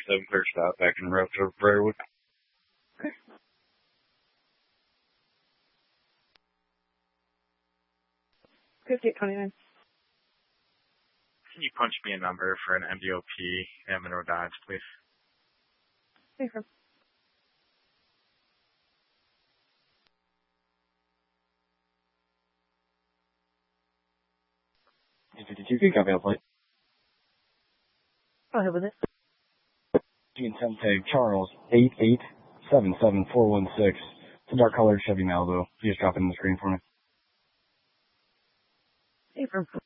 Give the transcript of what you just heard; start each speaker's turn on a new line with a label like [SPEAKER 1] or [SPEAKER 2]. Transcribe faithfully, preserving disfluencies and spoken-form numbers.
[SPEAKER 1] seven clear stop back in route to Briarwood.
[SPEAKER 2] Okay. fifty-eight twenty-nine.
[SPEAKER 3] Can you punch me a number for an M D O P at Monroe Dodge, please?
[SPEAKER 2] Hey, from.
[SPEAKER 1] fifty-two, can copy out plate.
[SPEAKER 2] Go ahead with it.
[SPEAKER 1] G and ten tag Charles eight eight seven seven four one six. It's a dark colored Chevy Malibu. You just drop it in the screen for me.
[SPEAKER 2] Hey, from.